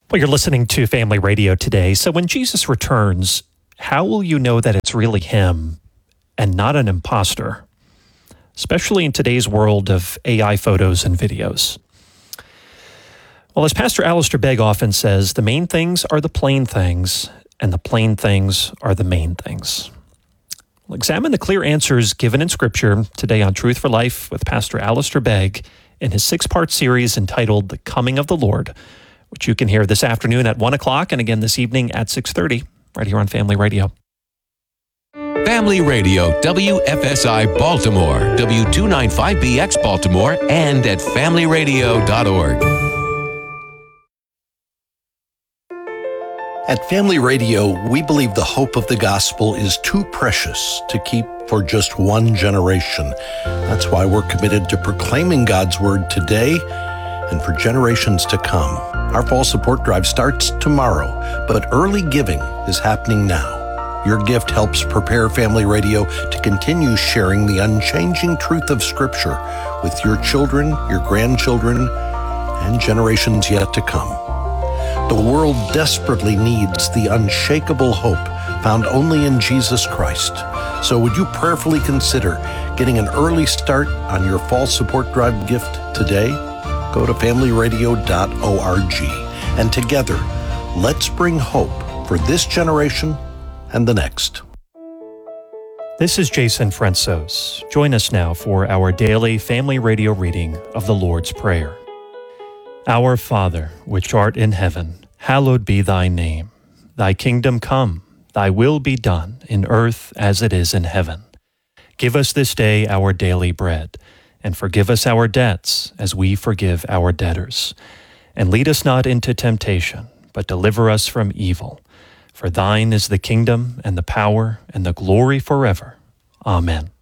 Well, you're listening to Family Radio today. So when Jesus returns, how will you know that it's really him and not an imposter? Especially in today's world of AI photos and videos. Well, as Pastor Alistair Begg often says, the main things are the plain things, and the plain things are the main things. We'll examine the clear answers given in Scripture today on Truth for Life with Pastor Alistair Begg in his 6-part series entitled The Coming of the Lord, which you can hear this afternoon at 1 o'clock and again this evening at 6:30, right here on Family Radio. Family Radio, WFSI Baltimore, W295BX Baltimore, and at familyradio.org. At Family Radio, we believe the hope of the gospel is too precious to keep for just one generation. That's why we're committed to proclaiming God's word today and for generations to come. Our fall support drive starts tomorrow, but early giving is happening now. Your gift helps prepare Family Radio to continue sharing the unchanging truth of Scripture with your children, your grandchildren, and generations yet to come. The world desperately needs the unshakable hope found only in Jesus Christ. So would you prayerfully consider getting an early start on your fall support drive gift today? Go to familyradio.org, and together, let's bring hope for this generation and the next. This is Jason Frantzos. Join us now for our daily Family Radio reading of the Lord's Prayer. Our Father, which art in heaven, hallowed be thy name. Thy kingdom come, thy will be done, in earth as it is in heaven. Give us this day our daily bread, and forgive us our debts as we forgive our debtors. And lead us not into temptation, but deliver us from evil. For thine is the kingdom and the power and the glory forever. Amen.